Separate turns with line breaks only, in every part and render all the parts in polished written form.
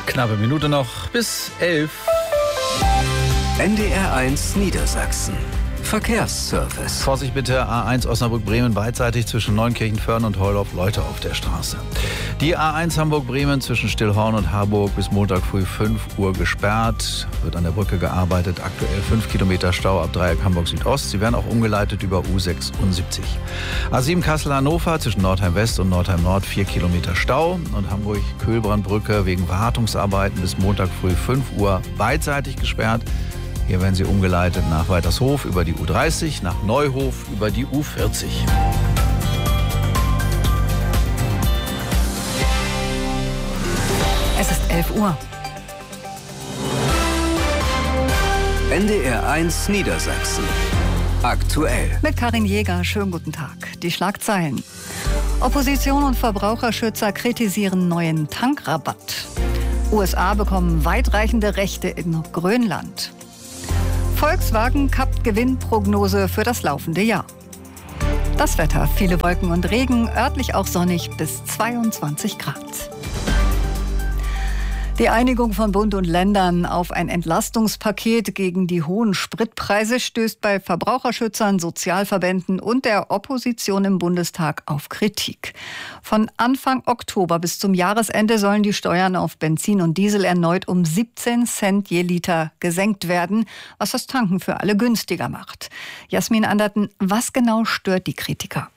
Knappe Minute noch bis 11.
NDR1 Niedersachsen. Verkehrsservice.
Vorsicht bitte, A1 Osnabrück-Bremen beidseitig zwischen Neunkirchen-Föhren und Heuloff-Leute auf der Straße. Die A1 Hamburg-Bremen zwischen Stillhorn und Harburg bis Montag früh 5 Uhr gesperrt. Wird an der Brücke gearbeitet. Aktuell 5 Kilometer Stau ab Dreieck Hamburg Südost. Sie werden auch umgeleitet über U76. A7 Kassel-Hannover zwischen Nordheim-West und Nordheim-Nord 4 Kilometer Stau. Und Hamburg-Köhlbrandbrücke wegen Wartungsarbeiten bis Montag früh 5 Uhr beidseitig gesperrt. Hier werden sie umgeleitet nach Weitershof über die U30, nach Neuhof über die U40.
Es ist 11 Uhr.
NDR1 Niedersachsen. Aktuell.
Mit Karin Jäger, schönen guten Tag. Die Schlagzeilen. Opposition und Verbraucherschützer kritisieren neuen Tankrabatt. USA bekommen weitreichende Rechte in Grönland. Volkswagen kappt Gewinnprognose für das laufende Jahr. Das Wetter, viele Wolken und Regen, örtlich auch sonnig bis 22 Grad. Die Einigung von Bund und Ländern auf ein Entlastungspaket gegen die hohen Spritpreise stößt bei Verbraucherschützern, Sozialverbänden und der Opposition im Bundestag auf Kritik. Von Anfang Oktober bis zum Jahresende sollen die Steuern auf Benzin und Diesel erneut um 17 Cent je Liter gesenkt werden, was das Tanken für alle günstiger macht. Jasmin Anderten, was genau stört die Kritiker?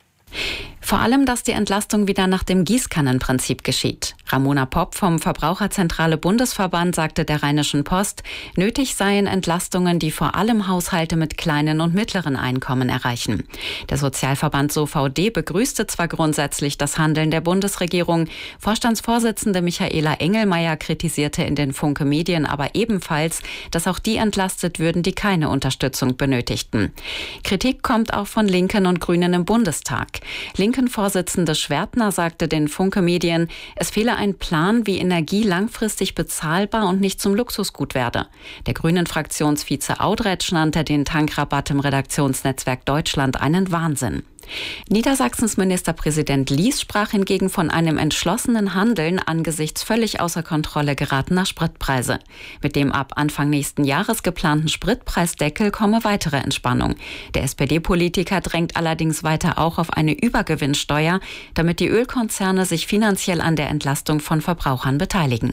Vor allem, dass die Entlastung wieder nach dem Gießkannenprinzip geschieht. Ramona Popp vom Verbraucherzentrale Bundesverband sagte der Rheinischen Post, nötig seien Entlastungen, die vor allem Haushalte mit kleinen und mittleren Einkommen erreichen. Der Sozialverband SOVD begrüßte zwar grundsätzlich das Handeln der Bundesregierung, Vorstandsvorsitzende Michaela Engelmeier kritisierte in den Funke Medien aber ebenfalls, dass auch die entlastet würden, die keine Unterstützung benötigten. Kritik kommt auch von Linken und Grünen im Bundestag. Linken-Vorsitzende Schwertner sagte den Funke Medien, es fehle ein Plan, wie Energie langfristig bezahlbar und nicht zum Luxusgut werde. Der Grünen-Fraktionsvize Audretsch nannte den Tankrabatt im Redaktionsnetzwerk Deutschland einen Wahnsinn. Niedersachsens Ministerpräsident Lies sprach hingegen von einem entschlossenen Handeln angesichts völlig außer Kontrolle geratener Spritpreise. Mit dem ab Anfang nächsten Jahres geplanten Spritpreisdeckel komme weitere Entspannung. Der SPD-Politiker drängt allerdings weiter auch auf eine Übergewinnsteuer, damit die Ölkonzerne sich finanziell an der Entlastung von Verbrauchern beteiligen.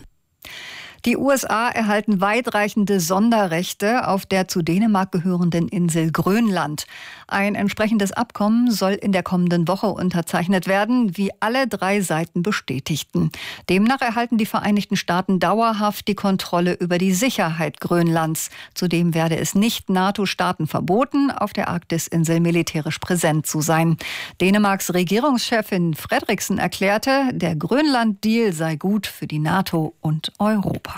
Die USA erhalten weitreichende Sonderrechte auf der zu Dänemark gehörenden Insel Grönland. Ein entsprechendes Abkommen soll in der kommenden Woche unterzeichnet werden, wie alle 3 Seiten bestätigten. Demnach erhalten die Vereinigten Staaten dauerhaft die Kontrolle über die Sicherheit Grönlands. Zudem werde es nicht NATO-Staaten verboten, auf der Arktis-Insel militärisch präsent zu sein. Dänemarks Regierungschefin Frederiksen erklärte, der Grönland-Deal sei gut für die NATO und Europa.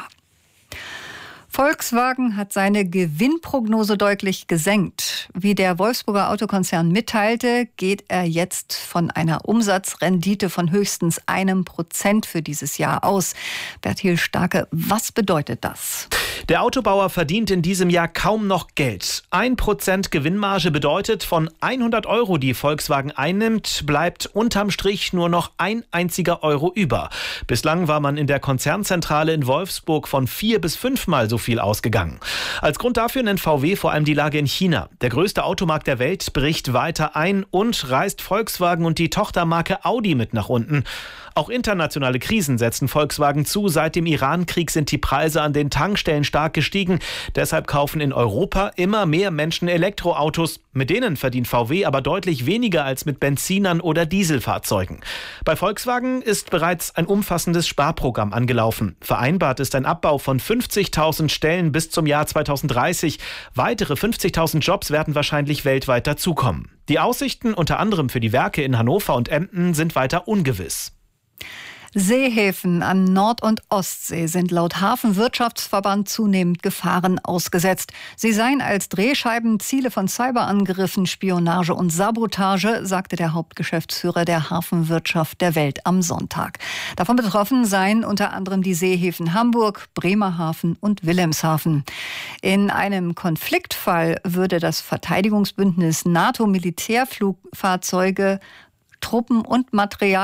Volkswagen hat seine Gewinnprognose deutlich gesenkt. Wie der Wolfsburger Autokonzern mitteilte, geht er jetzt von einer Umsatzrendite von höchstens 1% für dieses Jahr aus. Bertil Starke, was bedeutet das?
Der Autobauer verdient in diesem Jahr kaum noch Geld. 1% Gewinnmarge bedeutet, von 100 Euro, die Volkswagen einnimmt, bleibt unterm Strich nur noch ein einziger Euro über. Bislang war man in der Konzernzentrale in Wolfsburg von 4- bis 5-mal so viel ausgegangen. Als Grund dafür nennt VW vor allem die Lage in China. Der größte Automarkt der Welt bricht weiter ein und reißt Volkswagen und die Tochtermarke Audi mit nach unten. Auch internationale Krisen setzen Volkswagen zu. Seit dem Iran-Krieg sind die Preise an den Tankstellen stark gestiegen. Deshalb kaufen in Europa immer mehr Menschen Elektroautos. Mit denen verdient VW aber deutlich weniger als mit Benzinern oder Dieselfahrzeugen. Bei Volkswagen ist bereits ein umfassendes Sparprogramm angelaufen. Vereinbart ist ein Abbau von 50.000 Stellen bis zum Jahr 2030. Weitere 50.000 Jobs werden wahrscheinlich weltweit dazukommen. Die Aussichten unter anderem für die Werke in Hannover und Emden sind weiter ungewiss.
Seehäfen an Nord- und Ostsee sind laut Hafenwirtschaftsverband zunehmend Gefahren ausgesetzt. Sie seien als Drehscheiben Ziele von Cyberangriffen, Spionage und Sabotage, sagte der Hauptgeschäftsführer der Hafenwirtschaft der Welt am Sonntag. Davon betroffen seien unter anderem die Seehäfen Hamburg, Bremerhaven und Wilhelmshaven. In einem Konfliktfall würde das Verteidigungsbündnis NATO Militärflugfahrzeuge, Truppen und Material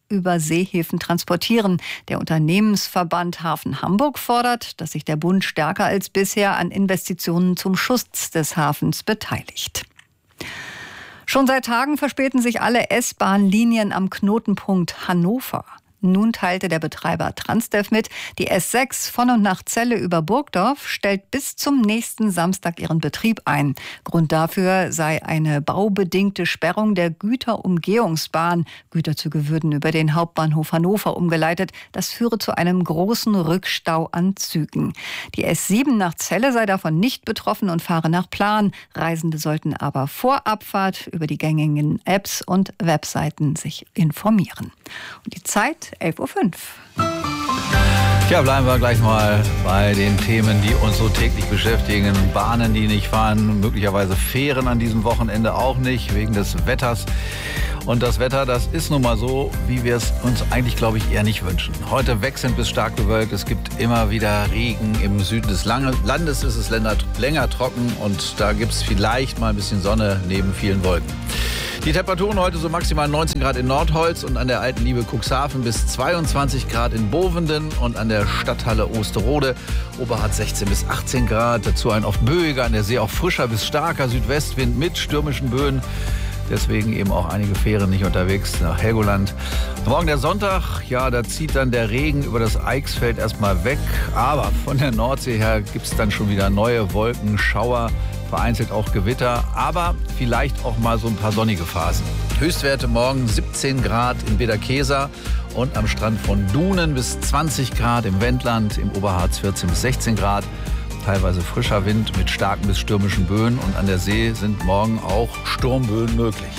über Seehäfen transportieren. Der Unternehmensverband Hafen Hamburg fordert, dass sich der Bund stärker als bisher an Investitionen zum Schutz des Hafens beteiligt. Schon seit Tagen verspäten sich alle S-Bahn-Linien am Knotenpunkt Hannover. Nun teilte der Betreiber Transdev mit, die S6 von und nach Celle über Burgdorf stellt bis zum nächsten Samstag ihren Betrieb ein. Grund dafür sei eine baubedingte Sperrung der Güterumgehungsbahn. Güterzüge würden über den Hauptbahnhof Hannover umgeleitet. Das führe zu einem großen Rückstau an Zügen. Die S7 nach Celle sei davon nicht betroffen und fahre nach Plan. Reisende sollten aber vor Abfahrt über die gängigen Apps und Webseiten sich informieren. Und die Zeit 11:05 Uhr.
Ja, bleiben wir gleich mal bei den Themen, die uns so täglich beschäftigen. Bahnen, die nicht fahren, möglicherweise Fähren an diesem Wochenende auch nicht, wegen des Wetters. Und das Wetter, das ist nun mal so, wie wir es uns eigentlich, glaube ich, eher nicht wünschen. Heute wechselnd bis stark bewölkt. Es gibt immer wieder Regen. Im Süden des Landes ist es länger trocken und da gibt es vielleicht mal ein bisschen Sonne neben vielen Wolken. Die Temperaturen heute so maximal 19 Grad in Nordholz und an der Alten Liebe Cuxhaven bis 22 Grad in Bovenden und an der Stadthalle Osterode. Oberhardt 16 bis 18 Grad. Dazu ein oft böiger, an der See auch frischer bis starker Südwestwind mit stürmischen Böen. Deswegen eben auch einige Fähren nicht unterwegs nach Helgoland. Morgen der Sonntag, ja, da zieht dann der Regen über das Eichsfeld erstmal weg. Aber von der Nordsee her gibt es dann schon wieder neue Wolken, Schauer, vereinzelt auch Gewitter, aber vielleicht auch mal so ein paar sonnige Phasen. Höchstwerte morgen 17 Grad in Bederkesa und am Strand von Dunen bis 20 Grad im Wendland, im Oberharz 14 bis 16 Grad. Teilweise frischer Wind mit starken bis stürmischen Böen und an der See sind morgen auch Sturmböen möglich.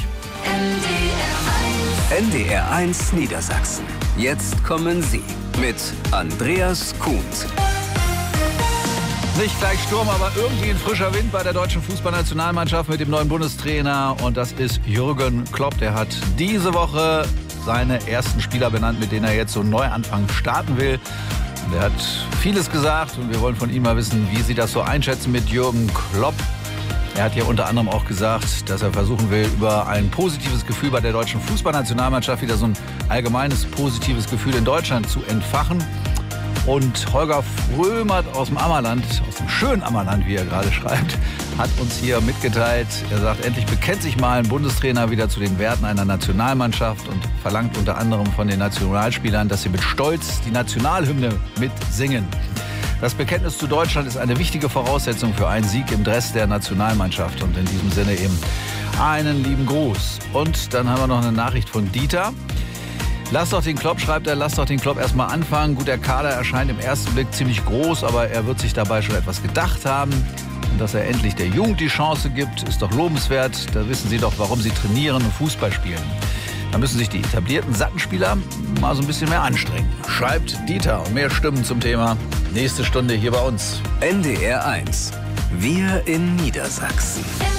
NDR1 Niedersachsen. Jetzt kommen Sie mit Andreas Kuhns.
Nicht gleich Sturm, aber irgendwie ein frischer Wind bei der deutschen Fußballnationalmannschaft mit dem neuen Bundestrainer. Und das ist Jürgen Klopp. Der hat diese Woche seine ersten Spieler benannt, mit denen er jetzt so einen Neuanfang starten will. Und er hat vieles gesagt und wir wollen von ihm mal wissen, wie Sie das so einschätzen mit Jürgen Klopp. Er hat ja unter anderem auch gesagt, dass er versuchen will, über ein positives Gefühl bei der deutschen Fußballnationalmannschaft wieder so ein allgemeines positives Gefühl in Deutschland zu entfachen. Und Holger Frömert aus dem Ammerland, aus dem schönen Ammerland, wie er gerade schreibt, hat uns hier mitgeteilt, er sagt, endlich bekennt sich mal ein Bundestrainer wieder zu den Werten einer Nationalmannschaft und verlangt unter anderem von den Nationalspielern, dass sie mit Stolz die Nationalhymne mitsingen. Das Bekenntnis zu Deutschland ist eine wichtige Voraussetzung für einen Sieg im Dress der Nationalmannschaft. Und in diesem Sinne eben einen lieben Gruß. Und dann haben wir noch eine Nachricht von Dieter. Lass doch den Klopp, schreibt er, lass doch den Klopp erstmal anfangen. Gut, der Kader erscheint im ersten Blick ziemlich groß, aber er wird sich dabei schon etwas gedacht haben. Und dass er endlich der Jugend die Chance gibt, ist doch lobenswert. Da wissen Sie doch, warum Sie trainieren und Fußball spielen. Da müssen sich die etablierten Sattenspieler mal so ein bisschen mehr anstrengen. Schreibt Dieter und mehr Stimmen zum Thema. Nächste Stunde hier bei uns.
NDR1. Wir in Niedersachsen.